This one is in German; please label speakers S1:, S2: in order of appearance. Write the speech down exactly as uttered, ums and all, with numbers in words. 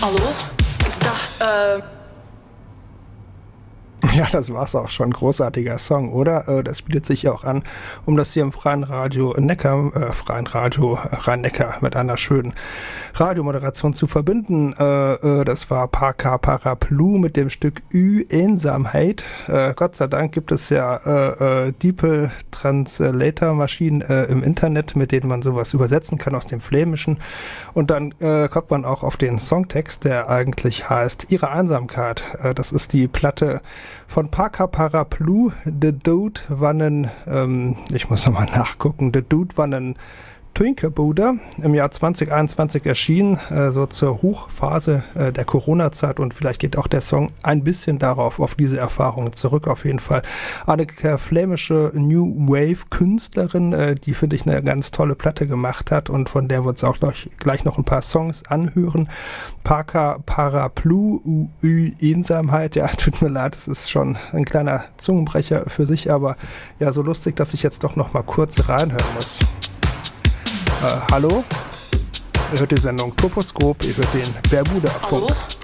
S1: Hallo? Ik dacht, äh...
S2: Ja, das war's auch schon. Großartiger Song, oder? Äh, das bietet sich auch an, um das hier im Freien Radio Neckar, äh, Freien Radio Rhein-Neckar mit einer schönen Radiomoderation zu verbinden. Äh, äh, das war Parker Paraplu mit dem Stück Ü Einsamkeit. Äh, Gott sei Dank gibt es ja äh, äh, DeepL Translator-Maschinen äh, im Internet, mit denen man sowas übersetzen kann aus dem Flämischen. Und dann äh, kommt man auch auf den Songtext, der eigentlich heißt Ihre Einsamkeit. Äh, das ist die Platte von Parker Paraplu. The Dude war ein, ähm, ich muss nochmal nachgucken, The Dude war ein Twinkebude, im Jahr zwanzig einundzwanzig erschienen, äh, so zur Hochphase äh, der Corona-Zeit, und vielleicht geht auch der Song ein bisschen darauf, auf diese Erfahrungen zurück, auf jeden Fall. Eine flämische New Wave-Künstlerin, äh, die, finde ich, eine ganz tolle Platte gemacht hat und von der wir uns auch gleich, gleich noch ein paar Songs anhören. Parker Paraplu, Ü Einsamkeit, ja, tut mir leid, es ist schon ein kleiner Zungenbrecher für sich, aber ja, so lustig, dass ich jetzt doch noch mal kurz reinhören muss. Äh, hallo? Ihr hört die Sendung Toposkop, ihr hört den Bermuda-Funk.
S1: Hallo?